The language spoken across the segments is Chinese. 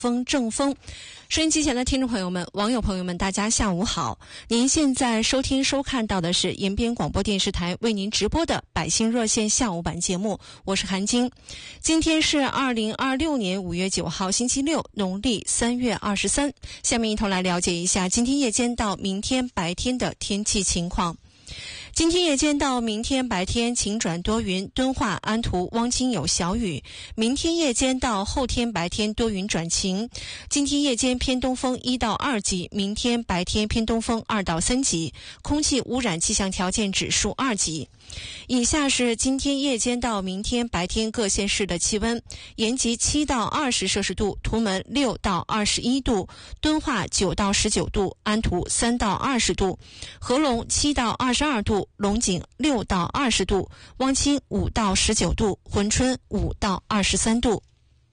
正风。收音机前的听众朋友们、网友朋友们，大家下午好！您现在收听收看到的是延边广播电视台为您直播的百姓热线下午版节目，我是韩晶。今天是2026年5月9号星期六，农历3月23。下面一同来了解一下今天夜间到明天白天的天气情况。今天夜间到明天白天晴转多云，敦化、安图、汪清有小雨。明天夜间到后天白天多云转晴。今天夜间偏东风1到2级，明天白天偏东风2到3级，空气污染气象条件指数2级。以下是今天夜间到明天白天各县市的气温：延吉7到20摄氏度，图门6到21度，敦化9到19度，安图3到20度，合龙7到22度，龙井6到20度，汪清5到19度，珲春5到23度。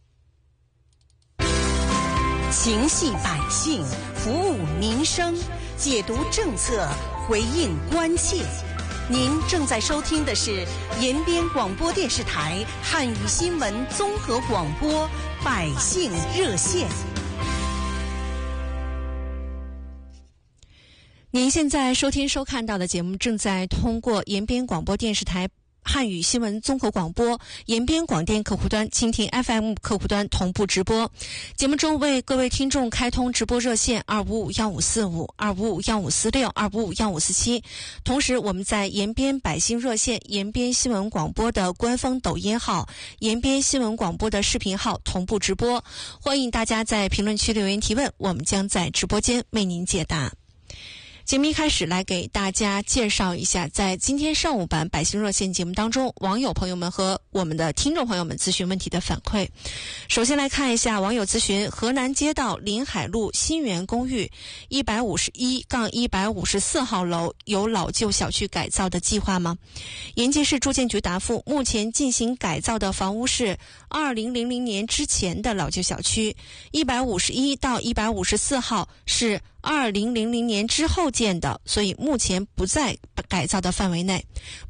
情系百姓，服务民生，解读政策，回应关切。您正在收听的是延边广播电视台汉语新闻综合广播百姓热线。 您现在收听收看到的节目正在通过延边广播电视台汉语新闻综合广播、延边广电客户端、蜻蜓 FM 客户端同步直播。节目中为各位听众开通直播热线2551545、2551546、2551547。同时，我们在延边百姓热线、延边新闻广播的官方抖音号、延边新闻广播的视频号同步直播。欢迎大家在评论区留言提问，我们将在直播间为您解答。节目一开始来给大家介绍一下，在今天上午版百姓热线节目当中，网友朋友们和我们的听众朋友们咨询问题的反馈。首先来看一下网友咨询：河南街道临海路新园公寓151-154号楼有老旧小区改造的计划吗？延吉市住建局答复：目前进行改造的房屋是2000年之前的老旧小区，151-154号是2000年之后建的，所以目前不在改造的范围内。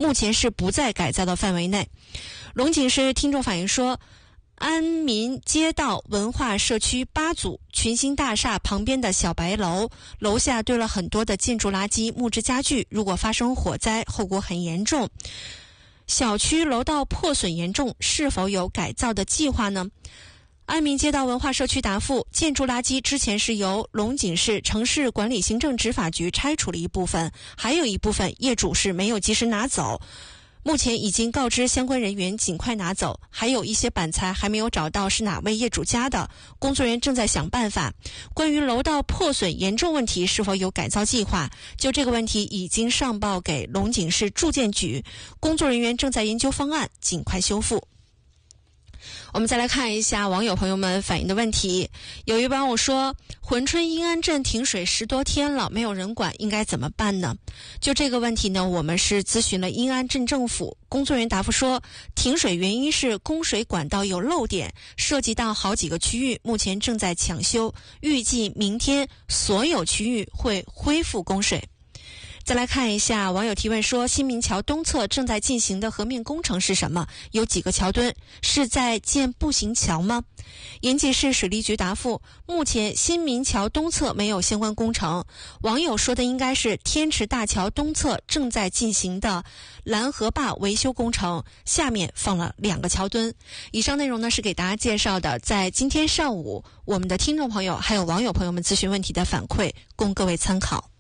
龙井市听众反映说，安民街道文化社区8组群星大厦旁边的小白楼，楼下堆了很多的建筑垃圾、木质家具，如果发生火灾，后果很严重。小区楼道破损严重，是否有改造的计划呢？安民街道文化社区答复：建筑垃圾之前是由龙井市城市管理行政执法局拆除了一部分，还有一部分业主是没有及时拿走，目前已经告知相关人员尽快拿走，还有一些板材还没有找到是哪位业主家的，工作人员正在想办法。关于楼道破损严重问题是否有改造计划，就这个问题已经上报给龙井市住建局，工作人员正在研究方案，尽快修复。我们再来看一下网友朋友们反映的问题。有一位网友说，珲春英安镇停水10多天了，没有人管，应该怎么办呢？就这个问题呢，我们是咨询了英安镇政府，工作人员答复说，停水原因是供水管道有漏点，涉及到好几个区域，目前正在抢修，预计明天所有区域会恢复供水。再来看一下网友提问说，新民桥东侧正在进行的河面工程是什么？有几个桥墩？是在建步行桥吗？延吉市水利局答复：目前新民桥东侧没有相关工程。网友说的应该是天池大桥东侧正在进行的拦河坝维修工程，下面放了2个桥墩。以上内容呢是给大家介绍的，在今天上午我们的听众朋友还有网友朋友们咨询问题的反馈，供各位参考。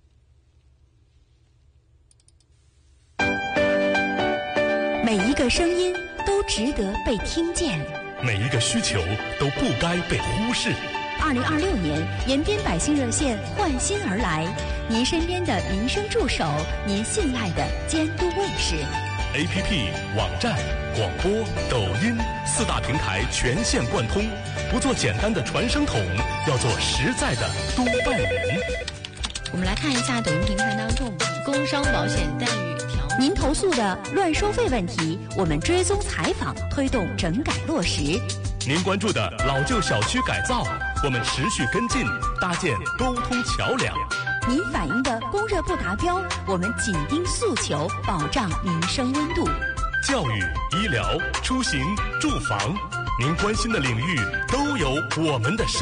每一个声音都值得被听见， 每一个需求都不该被忽视。 2026年，延边百姓热线换新而来，您身边的民生助手，您信赖的监督卫士。 APP、网站、广播、抖音4大平台全线贯通，不做简单的传声筒，要做实在的督办人。 我们来看一下抖音平台当中工伤保险待遇条您投诉的乱收费问题，我们追踪采访，推动整改落实。 您关注的老旧小区改造，我们持续跟进，搭建沟通桥梁。 您反映的供热不达标，我们紧盯诉求，保障民生温度。 教育、医疗、出行、住房， 您关心的领域都有我们的声